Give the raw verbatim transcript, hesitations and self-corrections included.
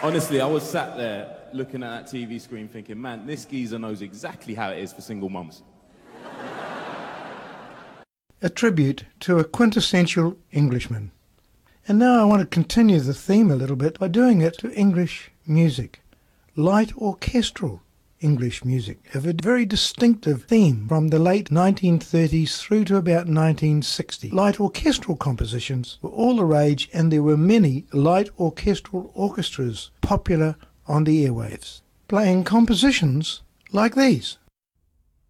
Honestly, I was sat there looking at that T V screen thinking, man, this geezer knows exactly how it is for single mums. A tribute to a quintessential Englishman. And now I want to continue the theme a little bit by doing it to English music. Light orchestral English music, a very distinctive theme from the late nineteen thirties through to about nineteen sixty. Light orchestral compositions were all the rage, and there were many light orchestral orchestras popular on the airwaves, playing compositions like these.